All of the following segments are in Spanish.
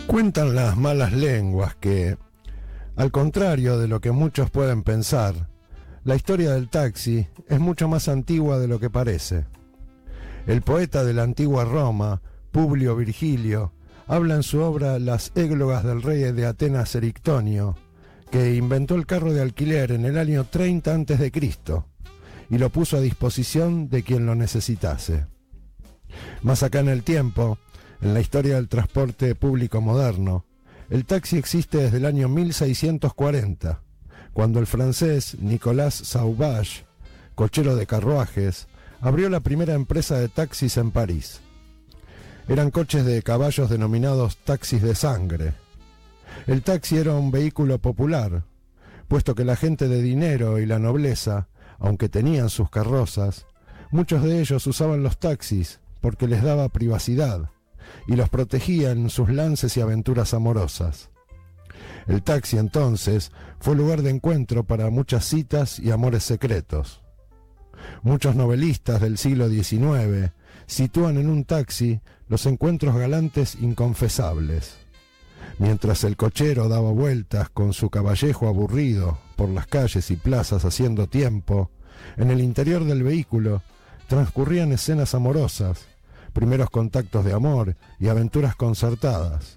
Cuentan las malas lenguas que, al contrario de lo que muchos pueden pensar, la historia del taxi es mucho más antigua de lo que parece. El poeta de la antigua Roma, Publio Virgilio, habla en su obra Las églogas del rey de Atenas Erictonio, que inventó el carro de alquiler en el año 30 a.C. y lo puso a disposición de quien lo necesitase. Más acá en el tiempo, en la historia del transporte público moderno, el taxi existe desde el año 1640, cuando el francés Nicolas Sauvage, cochero de carruajes, abrió la primera empresa de taxis en París. Eran coches de caballos denominados taxis de sangre. El taxi era un vehículo popular, puesto que la gente de dinero y la nobleza, aunque tenían sus carrozas, muchos de ellos usaban los taxis porque les daba privacidad y los protegía en sus lances y aventuras amorosas. El taxi entonces fue lugar de encuentro para muchas citas y amores secretos. Muchos novelistas del siglo XIX sitúan en un taxi los encuentros galantes inconfesables. Mientras el cochero daba vueltas con su caballejo aburrido por las calles y plazas haciendo tiempo, en el interior del vehículo transcurrían escenas amorosas, primeros contactos de amor y aventuras concertadas.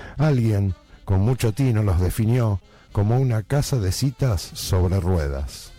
Alguien, con mucho tino, los definió como una casa de citas sobre ruedas.